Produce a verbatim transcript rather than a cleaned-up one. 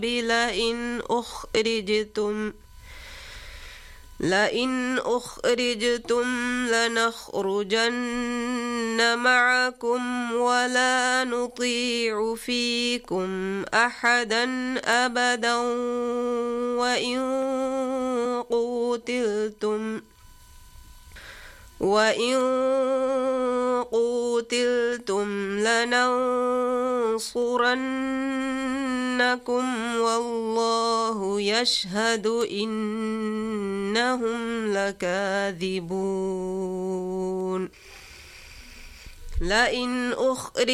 لئن أخرجتم لئن أخرجتم لنخرجن معكم ولا نطيع فيكم أحدا أبدا وإن قوتلتم وإن قوتلتم لننصرنكم والله يشهد إنهم لكاذبون لئن أخرج